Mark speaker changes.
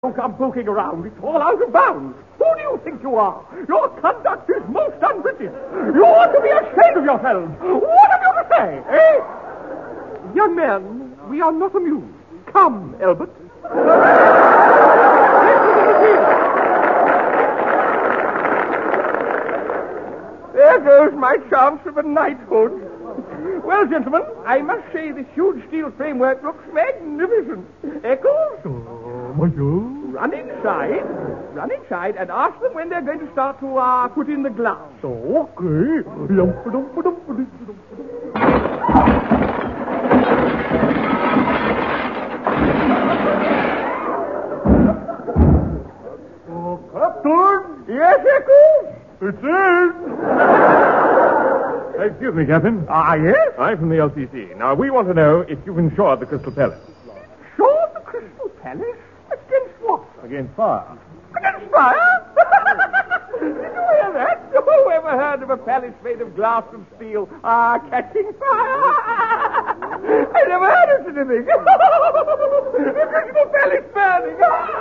Speaker 1: Don't come poking around. It's all out of bounds. Who do you think you are? Your conduct is most unwritten. You ought to be ashamed of yourselves. What have you to say, eh? Young man, we are not amused. Come, Albert. There goes my chance of a knighthood. Well, gentlemen, I must say this huge steel framework looks magnificent. Eccles?
Speaker 2: Bonjour.
Speaker 1: Run inside, and ask them when they're going to start to put in the glass.
Speaker 2: Okay. Captain!
Speaker 1: Yes, Eccles?
Speaker 2: It's in! Excuse me, Captain.
Speaker 1: Yes?
Speaker 2: I'm from the LCC. Now, we want to know if you've insured the Crystal Palace.
Speaker 1: Sure, the Crystal Palace? Against what?
Speaker 2: Against fire.
Speaker 1: Against fire? Did you hear that? Who ever heard of a palace made of glass and steel catching fire? I never heard of such a thing. The Crystal Palace burning.